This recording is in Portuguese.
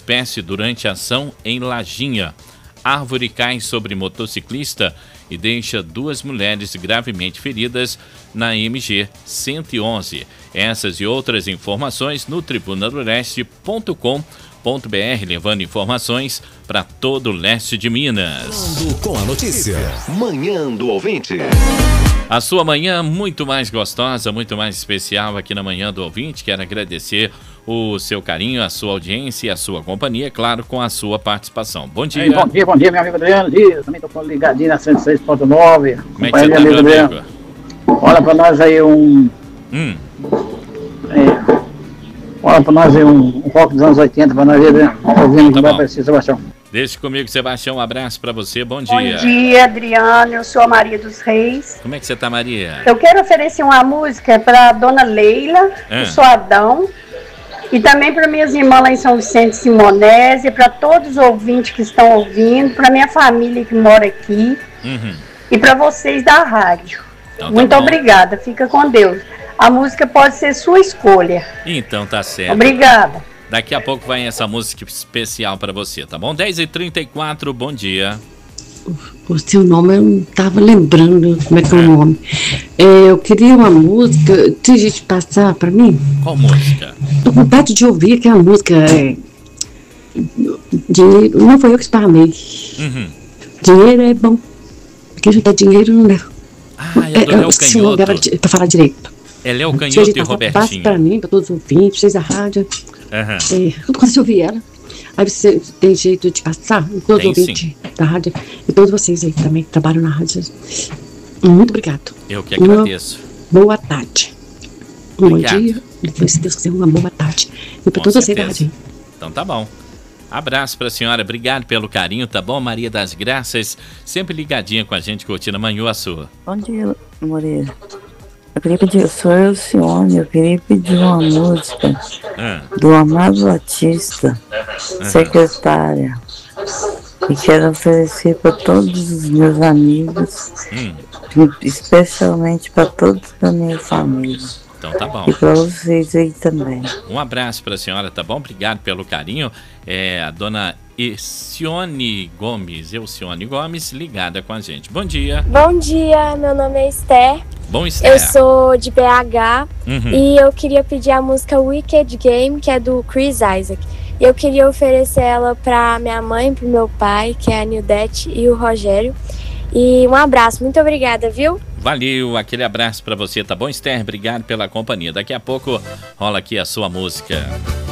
espécie durante ação em Lajinha. Árvore cai sobre motociclista e deixa 2 mulheres gravemente feridas na MG 111. Essas e outras informações no tribunadoleste.com.br, levando informações para todo o leste de Minas. Com a notícia, Manhã do Ouvinte. A sua manhã muito mais gostosa, muito mais especial aqui na Manhã do Ouvinte. Quero agradecer o seu carinho, a sua audiência e a sua companhia, claro, com a sua participação. Bom dia. Bom dia, meu amigo Adriano Dias. Também estou ligadinho na 106.9. Como é que você tá, meu amigo? Olha para nós aí olha para nós aí um rock dos anos 80, para nós ver, ouvindo que vai aparecer, Sebastião. Deixe comigo, Sebastião, um abraço para você, bom dia. Bom dia, Adriano, eu sou a Maria dos Reis. Como é que você tá, Maria? Eu quero oferecer uma música para Dona Leila, do Soadão, e também para minhas irmãs lá em São Vicente Simonese, para todos os ouvintes que estão ouvindo, para minha família que mora aqui, e para vocês da rádio. Então, muito obrigada, fica com Deus. A música pode ser sua escolha. Então tá certo. Obrigada. Daqui a pouco vai essa música especial para você, tá bom? 10h34, bom dia. O seu nome eu não estava lembrando como é que é o nome. Eu queria uma música, tem gente passar para mim? Qual música? Tô com vontade de ouvir aquela música. Dinheiro, não foi eu que esparramei. Dinheiro é bom, porque juntar dinheiro não dá. É do Léo Canhoto. Para falar direito. É Léo Canhoto e Robertinho. Passa para mim, para todos os ouvintes, vocês da rádio. Eu não consigo ouvir ela. Aí você tem jeito de passar, todos os ouvintes da rádio e todos vocês aí também que trabalham na rádio. Muito obrigado. Eu que agradeço. Boa tarde. Bom dia. Depois, se Deus quiser, uma boa tarde. E para todos vocês da rádio. Então tá bom. Abraço pra senhora, obrigado pelo carinho, tá bom? Maria das Graças, sempre ligadinha com a gente, curtindo a Manhã Sua. Bom dia, Moreira. Eu queria pedir, eu sou Elcione, eu queria pedir uma música do Amado Batista, secretária. E quero oferecer para todos os meus amigos, especialmente para todos da minha família. Então tá bom. E para vocês aí também. Um abraço para a senhora, tá bom? Obrigado pelo carinho. A dona Elcione Gomes, ligada com a gente. Bom dia. Bom dia, meu nome é Esther. Bom, Esther. Eu sou de BH e eu queria pedir a música Wicked Game, que é do Chris Isaac. E eu queria oferecer ela para minha mãe, pro meu pai, que é a Nildete, e o Rogério. E um abraço, muito obrigada, viu? Valeu, aquele abraço para você, tá bom, Esther? Obrigado pela companhia. Daqui a pouco rola aqui a sua música.